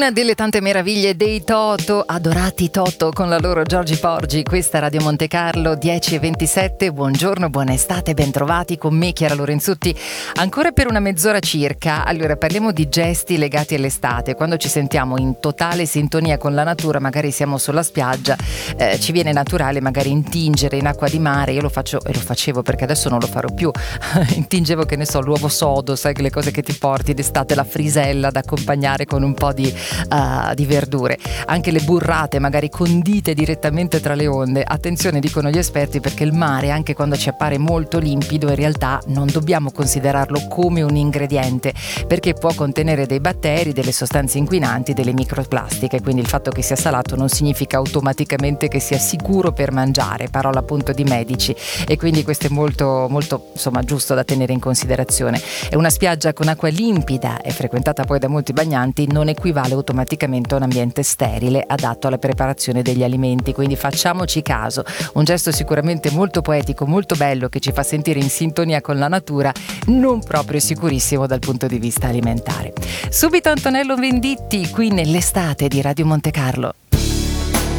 Una delle tante meraviglie dei Toto, adorati Toto con la loro Giorgi Porgi. Questa è Radio Monte Carlo 10:27. Buongiorno, buona estate, bentrovati con me Chiara Lorenzutti ancora per una mezz'ora circa. Allora parliamo di gesti legati all'estate. Quando ci sentiamo in totale sintonia con la natura, magari siamo sulla spiaggia, ci viene naturale magari intingere in acqua di mare. Io lo faccio e lo facevo perché adesso non lo farò più. Intingevo, che ne so, l'uovo sodo, sai, le cose che ti porti d'estate, la frisella da accompagnare con un po' di verdure, anche le burrate magari condite direttamente tra le onde. Attenzione, dicono gli esperti, perché il mare, anche quando ci appare molto limpido, in realtà non dobbiamo considerarlo come un ingrediente, perché può contenere dei batteri, delle sostanze inquinanti, delle microplastiche. Quindi il fatto che sia salato non significa automaticamente che sia sicuro per mangiare, parola appunto di medici, e quindi questo è molto molto insomma giusto da tenere in considerazione. È una spiaggia con acqua limpida e frequentata poi da molti bagnanti non equivale automaticamente a un ambiente sterile adatto alla preparazione degli alimenti, quindi facciamoci caso. Un gesto sicuramente molto poetico, molto bello, che ci fa sentire in sintonia con la natura, non proprio sicurissimo dal punto di vista alimentare. Subito Antonello Venditti qui nell'estate di Radio Monte Carlo.